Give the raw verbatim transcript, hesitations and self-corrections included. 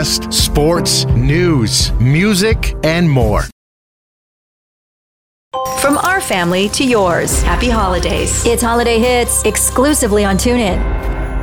podcast, sports, news, music, and more. From our family to yours, happy holidays. It's Holiday Hits exclusively on TuneIn.